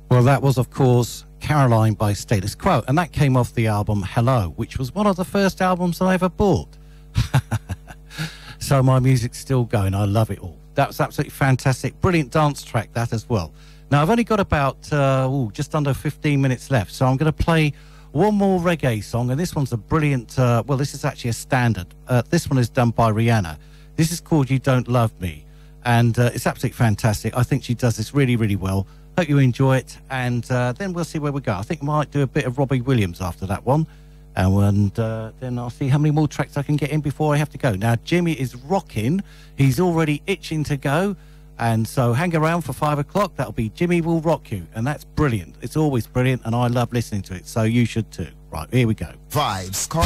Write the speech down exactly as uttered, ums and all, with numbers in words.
Well, that was, of course, Caroline by Status Quo, and that came off the album Hello, which was one of the first albums I ever bought. So my music's still going. I love it all. That was absolutely fantastic. Brilliant dance track, that as well. Now, I've only got about uh, ooh, just under fifteen minutes left, so I'm going to play one more reggae song, and this one's a brilliant, uh, well, this is actually a standard. Uh, this one is done by Rihanna. This is called You Don't Love Me, and uh, it's absolutely fantastic. I think she does this really, really well. Hope you enjoy it, and uh, then we'll see where we go. I think I might do a bit of Robbie Williams after that one, and uh, then I'll see how many more tracks I can get in before I have to go. Now, Jimmy is rocking. He's already itching to go, and so hang around for five o'clock. That'll be Jimmy Will Rock You, and that's brilliant. It's always brilliant, and I love listening to it, so you should too. Right, here we go. Vibes.